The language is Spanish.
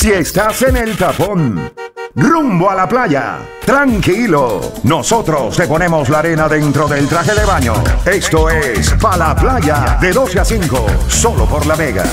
Si estás en el tapón, rumbo a la playa, tranquilo. Nosotros te ponemos la arena dentro del traje de baño. Esto es Pa' la Playa, de 12 a 5, solo por La Mega.